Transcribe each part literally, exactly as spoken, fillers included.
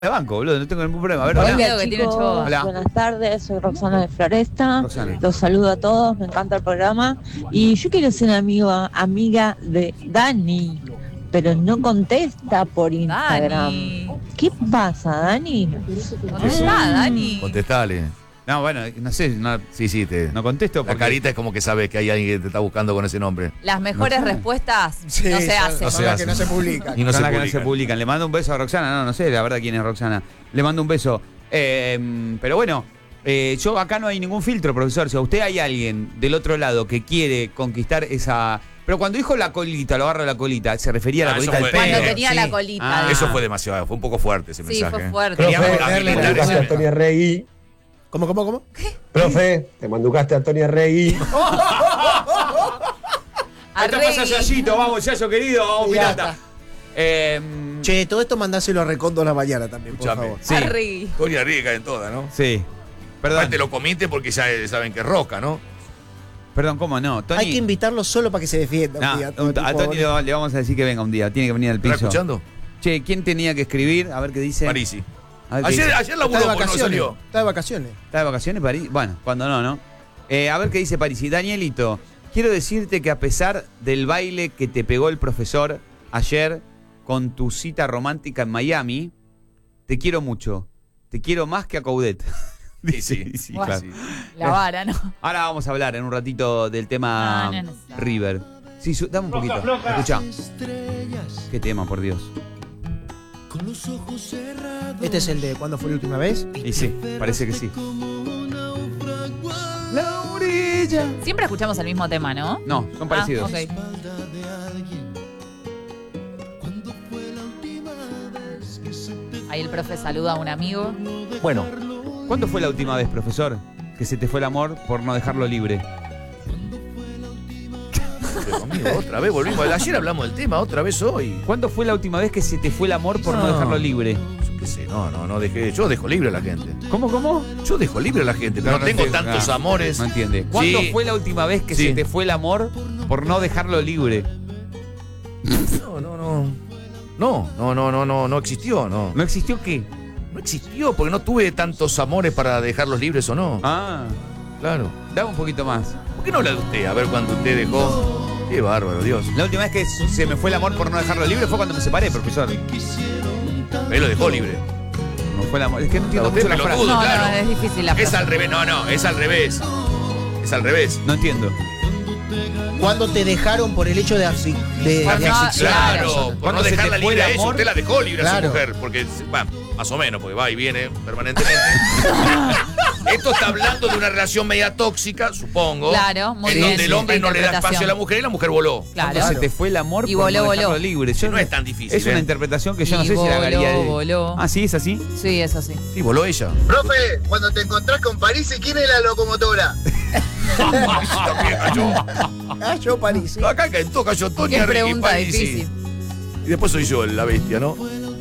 de banco, boludo, no tengo ningún problema. A ver, Hola, hola. que tiene ocho. Hola. Buenas tardes, soy Roxana de Floresta. Roxana. Los saludo a todos, me encanta el programa. Y yo quiero ser amigo, amiga de Dani, pero no contesta por Instagram. Dani. ¿Qué pasa, Dani? ¿Dónde está, Dani? Contestale. No, bueno, no sé, no, Sí, sí, te. no contesto La porque... carita es como que sabes que hay alguien que te está buscando con ese nombre. Las mejores No sé. respuestas Sí, no se son- hacen. no son se las hacen. que no se publican. Y no son se las que no se publican. publican. Le mando un beso a Roxana, no, no sé la verdad quién es Roxana. Le mando un beso. Eh, pero bueno, eh, yo acá no hay ningún filtro, profesor. Si a usted hay alguien del otro lado que quiere conquistar esa... Pero cuando dijo la colita, lo agarra la colita, ¿se refería a la Ah, eso colita del fue- Cuando pene? tenía sí. la colita. Ah, de- Eso fue demasiado, fue un poco fuerte ese Sí, mensaje. fue ¿eh? fuerte. Queríamos Profe, habilitar te manducaste ese- a Antonia Rey. ¿Cómo, cómo, cómo? Profe, te manducaste a Antonia Rey. Ahí está Arregui. pasando Yayito, vamos, Yayo querido, vamos, Ya pirata. Eh, Che, todo esto mandáselo a Recondo a la mañana también, por Escuchame. favor. sí, Arregui. Toria Riega en toda, ¿no? sí. Perdón, Aparte lo comiste porque ya eh, saben que es roca, ¿no? perdón, ¿cómo no? Tony, Hay que invitarlo solo para que se defienda. un no, día, un- tipo, a Tony le, le vamos a decir que venga un día, tiene que venir al ¿Estás piso. escuchando? Che, ¿quién tenía que escribir? A ver qué dice. Parisi. A ver qué Ayer, dice. ayer Está de laburó porque no vacaciones. salió. Está de vacaciones. ¿Está de vacaciones París? Bueno, cuando no, ¿no? Eh, a ver qué dice París. Y Danielito, quiero decirte que a pesar del baile que te pegó el profesor ayer con tu cita romántica en Miami, te quiero mucho. Te quiero más que a Coudet. Sí, sí. sí, Bueno. claro. La vara, ¿no? Ahora vamos a hablar en un ratito del tema No, no es necesario. River. Sí, su- dame un poquito. Escucha. Qué tema, por Dios. Este es el de ¿cuándo fue la última vez? Y sí, parece que sí. La orilla. Siempre escuchamos el mismo tema, ¿no? No, son parecidos. Ah, ok. Ahí el profe saluda a un amigo. Bueno, ¿Cuándo fue la última vez, profesor, que se te fue el amor por no dejarlo libre? pero conmigo, otra vez volvimos. Ayer hablamos del tema, otra vez hoy. ¿Cuándo fue la última vez que se te fue el amor por no, No. dejarlo libre? Yo qué sé, no, no, no dejé. Yo dejo libre a la gente. ¿Cómo, cómo? Yo dejo libre a la gente, pero no, tengo entiendo. tantos Ah, amores. No entiende. ¿Cuándo Sí. fue la última vez que Sí. se te fue el amor por no dejarlo libre? No, no, no. No, no, no, no, no, no existió, no. ¿No existió qué? No existió porque no tuve tantos amores para dejarlos libres o no. Ah, Claro. dame un poquito más. ¿Por qué no habla de usted? A ver cuando usted dejó. Qué bárbaro, Dios. La última vez que se me fue el amor por no dejarlo libre fue cuando me separé, profesor. Él lo dejó libre. No fue el amor. Es que no entiendo Usted mucho la pelotudo. frase. No, claro. no, es difícil la Es frase. al revés, no, no, es al revés. Es al revés. No entiendo. ¿Cuándo te dejaron por el hecho de, asfi- de, de Cuando- asfixiar a la Claro, persona? por Cuando no se te dejarla fue libre el a eso, amor. usted la dejó libre a Claro. su mujer, porque, va, más o menos, porque va y viene permanentemente. Esto está hablando de una relación media tóxica, supongo. Claro, muy en bien, donde el hombre esta no le da interpretación. espacio a la mujer y la mujer voló. Claro. Cuando se te fue el amor Y por voló, no dejarlo voló. libre. Sí, no es tan difícil, Es una ¿eh? interpretación que yo no Y sé si la voló, haría de... voló. Ah, sí, es así. Sí, eso sí. Sí, voló ella. Profe, cuando te encontrás con París, ¿quién es la locomotora? También cayó. Ah, yo París. sí. Acá cayó, cayó Tony Qué Ricky pregunta Parisi. difícil. Y después soy yo la bestia, ¿no?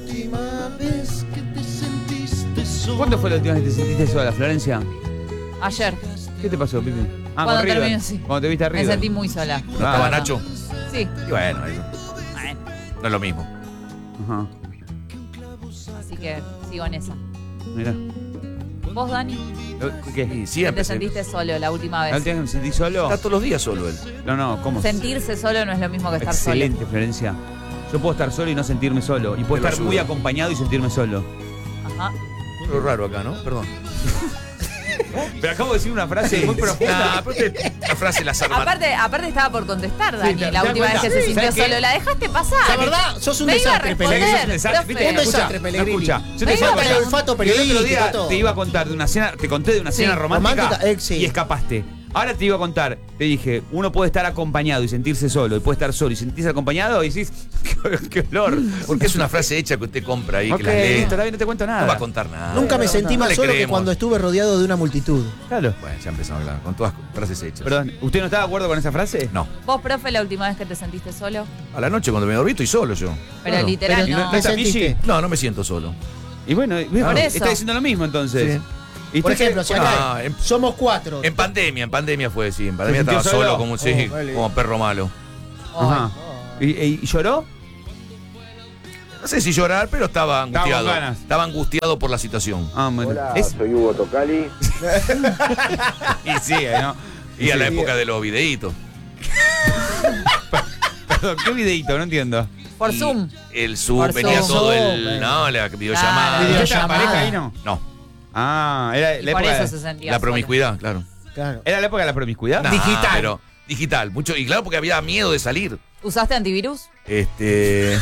¿Cuándo fue la última vez que te sentiste sola, Florencia? Ayer, ¿Qué te pasó, Pipi? Ah, Cuando con River. terminó, sí. Cuando te viste me arriba. sentí muy sola. ¿No estaba Nacho? Sí. Y bueno, eso Bueno, no es lo mismo. Ajá. así que sigo en esa. Mirá. ¿Vos, Dani? ¿Qué? Y ¿Te siempre. se- sentiste solo la última ¿La vez? última vez que me sentí solo? Está todos los días solo él. No, no, ¿cómo? Sentirse solo no es lo mismo que estar Excelente, Florencia. Yo puedo estar solo y no sentirme solo. Y puedo Te lo estar muy ayudo. acompañado y sentirme solo. solo. Ajá. Lo raro acá, ¿no? Perdón. Pero acabo de decir una frase muy profunda. Nah, pero usted, la frase la arma. Aparte, aparte estaba por contestar, Dani, ¿te- te la das última vez cuenta? que se Sí. sintió ¿Sabes qué? solo. La dejaste pasar. La verdad, sos un Me iba a desastre, responder, Pellegrini. ¿Sabés qué es un desastre? profe. ¿Viste? Un desastre, Escucha, Pellegrini. escucha. Yo te Me decía iba a una cosa. el olfato El otro periodístico, día todo. te iba a contar de una cena, te conté de una Sí. cena romántica, Romántica, eh, sí. y escapaste. Ahora te iba a contar, te dije, uno puede estar acompañado y sentirse solo, y puede estar solo y sentirse acompañado, y decís, qué, qué olor. Porque es una frase hecha que usted compra ahí, Ok, que la lee. listo, está bien, no te cuento nada. No va a contar nada. Nunca me sentí No más le solo que creemos. cuando estuve rodeado de una multitud. Claro. Bueno, ya empezamos a hablar, con todas frases hechas. Perdón, ¿usted no está de acuerdo con esa frase? No. ¿Vos, profe, la última vez que te sentiste solo? A la noche cuando me dormí estoy solo yo. Pero Claro. literal, Pero no. no- no está sentiste. Michi. No, no me siento solo. Y bueno, y- Por eso. está diciendo lo mismo entonces. Sí. Y Por usted- ejemplo, si acá Ah, en- somos cuatro. En pandemia, en pandemia fue, sí. En pandemia sintió estaba solo, solo? como, sí, Oh, vale. como perro malo. Ajá. ¿Y, y- y lloró? No sé si llorar, pero estaba Estaba con angustiado. ganas. Estaba angustiado por la situación. Ah, bueno. Hola, Es- soy Hugo Tocali. y sigue, ¿no? Y a la Sí. época de los videitos. Perdón, ¿qué videíto? No entiendo. Por Y Zoom. El Zoom, Por venía Zoom. todo el. Zoom, No, la videollamada. Claro. ¿Usted estaba en Videollamada. pareja ahí, no? No, Ah, era Y la por época, eso se sentía la solo. promiscuidad, claro. Claro. ¿Era la época de la promiscuidad? Nah, Digital. Pero digital, mucho. Y claro, porque había miedo de salir. ¿Usaste antivirus? Este.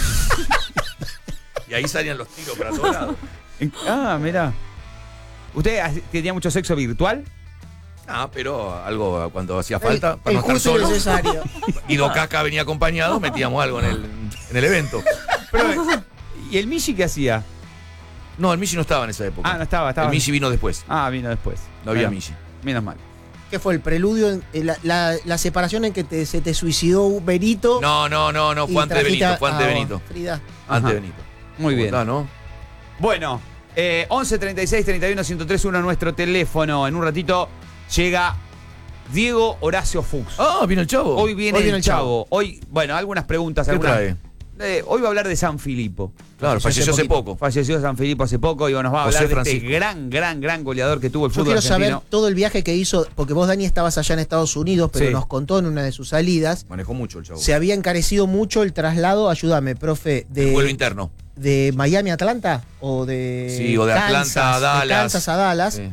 Y ahí salían los tiros para todos lados. Ah, mira. ¿Usted ha- tenía mucho sexo virtual? Ah, pero algo cuando hacía falta, El- para el no estar justo y solo. necesario. Y Docaca venía acompañado, metíamos algo en el, en el evento. Pero, ¿y el Michi qué hacía? No, el Michi no estaba en esa época. Ah, no estaba, estaba. El Michi vino después. Ah, vino después. No había Menos- Michi. Menos mal. ¿Qué fue el preludio? en- en la, la- la separación en que te- se te suicidó Benito. No, no, no, no, y fue antes de trajiste Benito, a- fue antes de a Benito. Frida. Antes Ajá. de Benito. Muy bien. Está, ¿no? Bueno, eh, once treinta y seis treinta y uno ciento tres uno nuestro teléfono. En un ratito llega Diego Horacio Fuchs. Ah, vino el chavo. Hoy viene Hoy viene el el chavo. Hoy, bueno, algunas preguntas. ¿Qué algunas- trae? Eh, hoy va a hablar de San Filipo. Claro, falleció hace poco. Falleció San Filipo hace poco y nos va a José hablar de Francisco. este gran, gran, gran goleador que tuvo el Yo fútbol quiero saber argentino. todo el viaje que hizo, porque vos, Dani, estabas allá en Estados Unidos, pero Sí. nos contó en una de sus salidas. Manejó mucho el chavo. Se había encarecido mucho el traslado, ayúdame, profe, El vuelo de, interno. de Miami a Atlanta o de, Sí, o de Atlanta a de Dallas. Kansas a Dallas. Sí.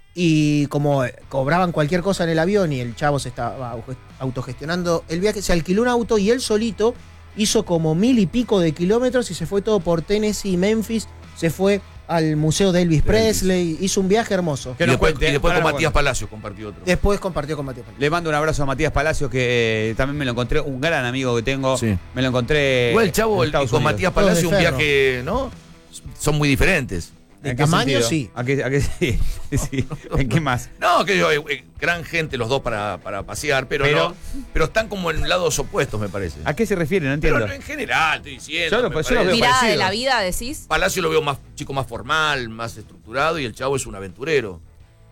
Y como eh, cobraban cualquier cosa en el avión y el chavo se estaba auge- autogestionando el viaje, se alquiló un auto y él solito hizo como mil y pico de kilómetros y se fue todo por Tennessee, Memphis, se fue al museo de Elvis De Elvis. Presley, hizo un viaje hermoso. Que Y nos después, cuente, y después ahora con nos Matías cuenta. Palacios compartió otro. Después compartió con Matías Palacios. Le mando un abrazo a Matías Palacios, que eh, también me lo encontré, un gran amigo que tengo. Sí. Me lo encontré. Igual el chavo en el- Estados con Unidos. Matías Todos de Palacios un ferro. viaje, ¿no? Son muy diferentes. De ¿En qué tamaño, sentido? sí. ¿A qué, a qué sí? Sí. ¿En qué más? No, que yo, eh, eh, gran gente los dos para, para pasear, pero, Pero- no. Pero están como en lados opuestos, me parece. ¿A qué se refiere? No Pero entiendo. no en general, estoy diciendo. Yo lo- me yo lo parece. veo Mirada de parecido. la vida, decís. Palacio lo veo más chico, más formal, más estructurado, y el chavo es un aventurero.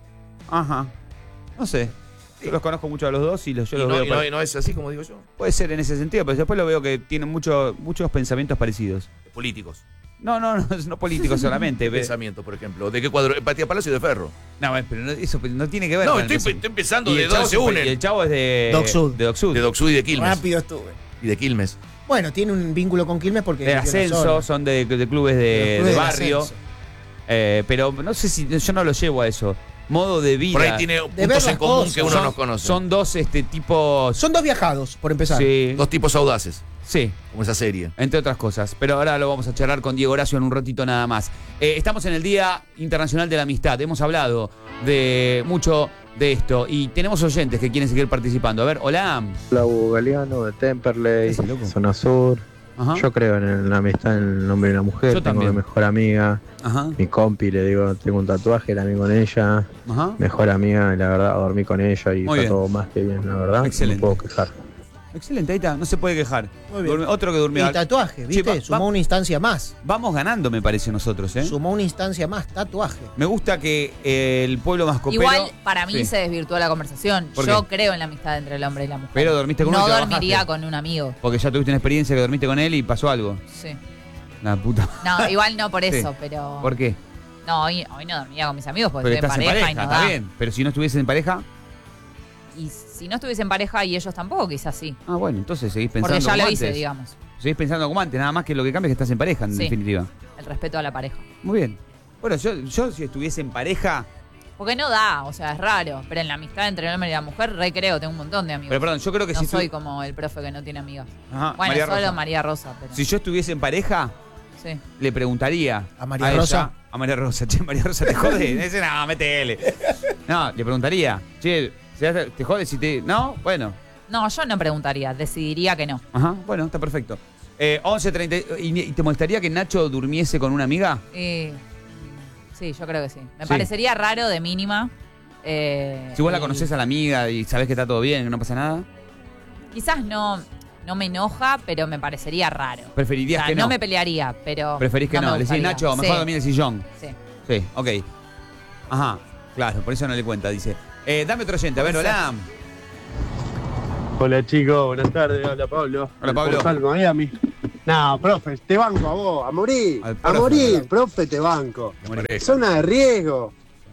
Ajá. No sé. Yo los conozco mucho a los dos y los, yo Y los no, veo. y no- pa- y no es así como digo yo. Puede ser en ese sentido, pero después lo veo que tienen mucho, muchos pensamientos parecidos. Políticos. No, no, no, no políticos solamente. pe- Pensamiento, por ejemplo. ¿De qué cuadro? Matías Palacio de Ferro. No, pero no- eso no tiene que ver No, con estoy, el- estoy pensando Y de el chavo dónde se es- unen. Y el chavo es de Doc Sud. De Doc Sud. De Docsud y de Quilmes. Rápido estuve. Y de Quilmes. Bueno, tiene un vínculo con Quilmes porque de vivió en la ascenso, zona. son de, de clubes De de, los clubes de del barrio. ascenso. Eh, pero no sé si yo no lo llevo a eso. Modo de vida. Por ahí tiene ver puntos en las común cosas. que uno son, no conoce. son dos este tipos. Son dos viajados, por empezar. Sí, Dos tipos audaces, sí, como esa serie. entre otras cosas. Pero ahora lo vamos a charlar con Diego Horacio en un ratito nada más. Eh, estamos en el Día Internacional de la Amistad. Hemos hablado de mucho de esto y tenemos oyentes que quieren seguir participando. A ver, hola. Hola, Hugo Galeano de Temperley, Ese loco. zona sur. Ajá. Yo creo en la amistad en el nombre de una mujer. Yo tengo también. mi mejor amiga, Ajá. mi compi, le digo, tengo un tatuaje, la vi con ella. Ajá. Mejor amiga, y la verdad, dormí con ella y Muy está bien. todo más que bien, la verdad. Excelente. No me puedo quejar. Excelente, ahí está. No se puede quejar. Muy bien. Durmi- otro que durmió. Y tatuaje, ¿viste? Che, va- Sumó va- una instancia más. Vamos ganando, me parece, nosotros, ¿eh? Sumó una instancia más, tatuaje. Me gusta que eh, el pueblo mascopero. Igual, para mí Sí. se desvirtuó la conversación. ¿Por Yo qué? creo en la amistad entre el hombre y la mujer. Pero dormiste con no uno y te dormiría bajaste. con un amigo. Porque ya tuviste una experiencia que dormiste con él y pasó algo. Sí. La puta. No, igual no por Sí. eso, pero. ¿Por qué? No, hoy, hoy no dormía con mis amigos porque Porque estoy estás en en pareja, pareja, y no está da. bien. Pero si no estuviesen en pareja. Y si no estuviese en pareja y ellos tampoco, quizás sí. Ah, bueno, entonces seguís pensando Porque ya como lo hice, antes. digamos. Seguís pensando como antes, nada más que lo que cambia es que estás en pareja, en Sí. definitiva. El respeto a la pareja. Muy bien. Bueno, yo, yo si estuviese en pareja. Porque no da, o sea, es raro. Pero en la amistad entre el hombre y la mujer, recreo, tengo un montón de amigos. Pero perdón, yo creo que no si soy tú- como el profe que no tiene amigas. Ajá, Bueno, María solo Rosa. María Rosa, pero. Si yo estuviese en pareja, Sí. le preguntaría ¿A María ella- Rosa? a María Rosa. Che, María Rosa, te jode. Ese no, métele. No, le preguntaría. Che, ¿te jode si te. No, bueno. No, yo no preguntaría, decidiría que no. Ajá, bueno, está perfecto. Eh, once treinta. ¿Y y te molestaría que Nacho durmiese con una amiga? Y, sí, yo creo que sí. Me Sí. parecería raro de mínima. eh, Si vos la y conocés a la amiga y sabés que está todo bien, que no pasa nada, Quizás no, no me enoja, pero me parecería raro. O preferirías sea, que no. no me pelearía, pero. Preferís que no. me Le decís, gustaría. Nacho, mejor Sí, dormir en el sillón. sí. Sí, ok. Ajá, claro, por eso no le cuenta, dice. Eh, dame otro oyente, a ver, hola. Hola chicos, buenas tardes, hola Pablo. Hola, Pablo. Portal Miami. No, profe, te banco a vos, a morir. Al A profe, morir, al- profe, te banco. Pareja. Zona de riesgo.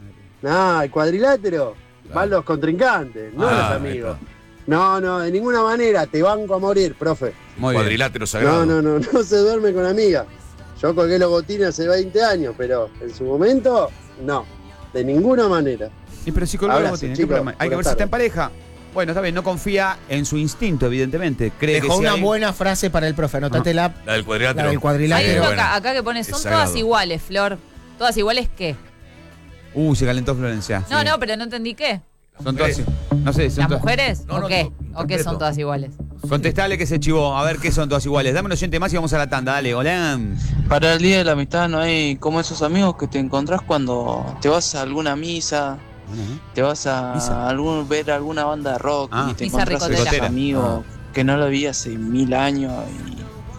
No, el cuadrilátero. Claro. Van los contrincantes, no Ah, los ahí amigos. está. No, no, de ninguna manera, te banco a morir, profe. Muy bien. Cuadrilátero sagrado. No, no, no, no se duerme con amigas. Yo colgué los botines hace veinte años, pero en su momento, no. De ninguna manera. Y pero si colgó Abrazo, los botines, ¿qué chicos. problema? Hay que ver Buenas si está en tardes. pareja. Bueno, está bien, no confía en su instinto, evidentemente. Cree Dejó que si una hay- buena frase para el profe. Anótatela. La del cuadrilátero. La del cuadrilátero. Hay Sí, uno bueno. acá, acá que pone, son Es todas sagrado. iguales, Flor. ¿Todas iguales qué? Uh, se calentó Florencia. No, Sí. no, pero no entendí qué. Son todas. No sé, son ¿Las todas- mujeres? No, ¿O no, qué? no, ¿O qué interpreto. son todas iguales? Contestale que se chivó. A ver qué son todas iguales. Dame un oyente más y vamos a la tanda. Dale, hola. Para el Día de la Amistad no hay como esos amigos que te encontrás cuando te vas a alguna misa, te vas a Misa. algún, ver alguna banda de rock Ah. y te Misa encontrás ricotera. esos amigos que no lo vi hace mil años y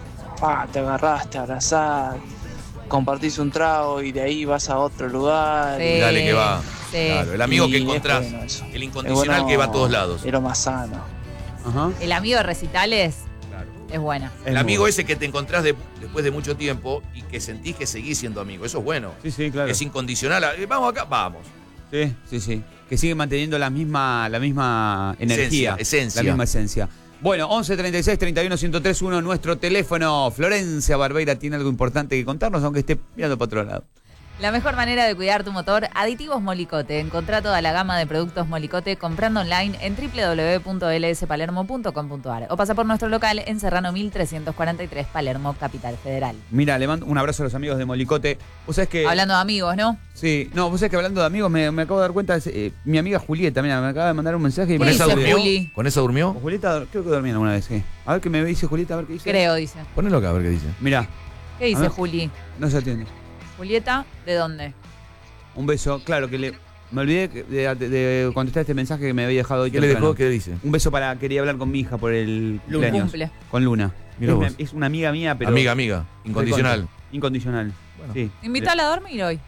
pa, te agarrás, te abrazás, compartís un trago y de ahí vas a otro lugar. Sí. Dale que va. Sí. Claro, el amigo Y que es encontrás. bueno eso. El Es incondicional bueno, que va a todos lados. Es lo más sano. Ajá. El amigo de recitales es buena. Es El muy amigo bueno. ese que te encontrás de- después de mucho tiempo y que sentís que seguís siendo amigo. Eso es bueno. Sí, sí, claro. Es incondicional. Eh, Vamos acá, vamos. Sí, sí, sí. Que sigue manteniendo la misma, la misma energía. Esencia, esencia. La misma esencia. Bueno, once treinta y seis treinta y uno ciento tres uno, nuestro teléfono. Florencia Barbeira tiene algo importante que contarnos, aunque esté mirando para otro lado. La mejor manera de cuidar tu motor, Aditivos Molicote. Encontrá toda la gama de productos Molicote comprando online en doble u doble u doble u punto l s palermo punto com punto a r o pasa por nuestro local en Serrano mil trescientos cuarenta y tres, Palermo, Capital Federal. Mira, le mando un abrazo a los amigos de Molicote. Vos sabés que. Hablando de amigos, ¿no? Sí, no, vos sabés que hablando de amigos, me, me acabo de dar cuenta, eh, mi amiga Julieta, mira, me acaba de mandar un mensaje y ¿Qué ¿Con me esa dice durmió? Juli? ¿Con esa durmió? ¿Con Julieta, creo que dormían alguna vez, sí. A ver qué me dice Julieta, a ver qué dice. Creo, dice. Ponelo acá a ver qué dice. Mira, ¿Qué A dice ver. Juli? no se atiende. Julieta, ¿de dónde? Un beso, claro que le. Me olvidé que- de, de- de contestar este mensaje que me había dejado hoy ¿Qué le temprano. dejó? ¿Qué le dice? Un beso para. Quería hablar con mi hija por el Luna. cumpleaños. Cumple. Con Luna. Mirá es, vos. una, es una amiga mía, pero. Amiga, amiga. Incondicional. recontra. Incondicional. Bueno. Sí. Invítala a dormir hoy.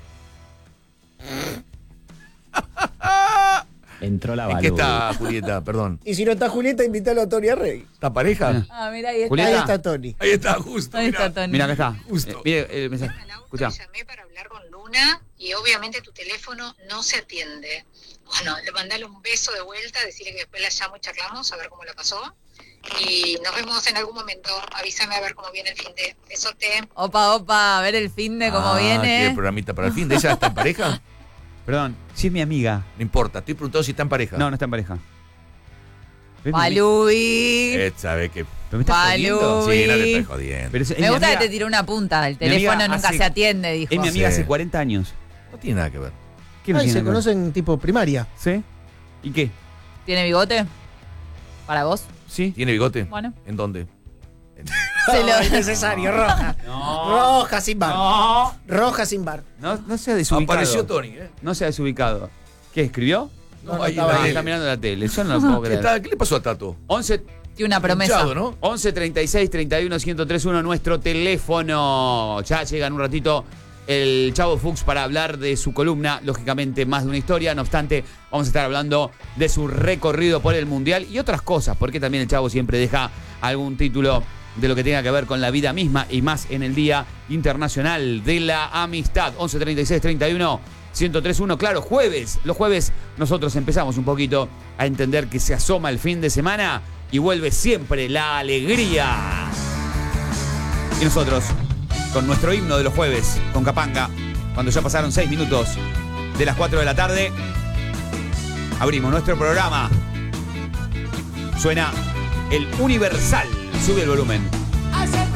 Entró la ¿En qué está Julieta? Perdón. Y si no está Julieta, invítalo a Tony Arrey. ¿Está pareja? Ah, mira, ahí está. Julieta. Ahí está Tony. Ahí está, justo. Ahí mirá. está Tony. Mira, acá está. Justo. Eh, mire el mensaje. Escuchá. Llamé para hablar con Luna y obviamente tu teléfono no se atiende. Bueno, le mandale un beso de vuelta, decirle que después la llamo y charlamos, a ver cómo la pasó. Y nos vemos en algún momento. Avísame a ver cómo viene el fin de. Besote. Opa, opa, a ver el fin de cómo Ah, viene. ¿qué programita para el fin de ella? ¿Está en pareja? Perdón, si es mi amiga. No importa, estoy preguntando si está en pareja. No, no está en pareja. Pero es mi amiga. Palubi. Eh, ¿Sabe qué? ¿Pero me estás Palu. jodiendo? Sí, no te Uy. estoy jodiendo. Pero es- es Me mi gusta amiga- que te tiró una punta. El Mi amiga teléfono nunca hace- se atiende, dijo. Es mi amiga Sí. hace cuarenta años. No tiene nada que ver. ¿Qué no Ay, tiene se que ver? conocen tipo primaria. ¿Sí? ¿Y qué? ¿Tiene bigote? ¿Para vos? ¿Sí? ¿Tiene bigote? Bueno. ¿En dónde? Se lo- Es necesario, roja. Roja sin bar. No. Roja sin bar. No, no sea desubicado. Apareció Tony, ¿eh? No sea desubicado. ¿Qué, escribió? No, no ahí estaba está. Ah, ahí. está mirando la tele. Yo no lo puedo ¿Qué, creer. está? ¿Qué le pasó a Tato? once, Tiene una promesa. Hinchado, ¿no? once treinta y seis treinta y uno ciento tres uno, nuestro teléfono. Ya llega en un ratito el Chavo Fuchs para hablar de su columna, lógicamente más de una historia. No obstante, vamos a estar hablando de su recorrido por el Mundial y otras cosas, porque también el Chavo siempre deja algún título de lo que tenga que ver con la vida misma y más en el Día Internacional de la Amistad. once treinta y seis treinta y uno ciento tres uno, claro, jueves. Los jueves nosotros empezamos un poquito a entender que se asoma el fin de semana y vuelve siempre la alegría. Y nosotros, con nuestro himno de los jueves, con Capanga, cuando ya pasaron seis minutos de las cuatro de la tarde, abrimos nuestro programa. Suena el Universal. Sube el volumen.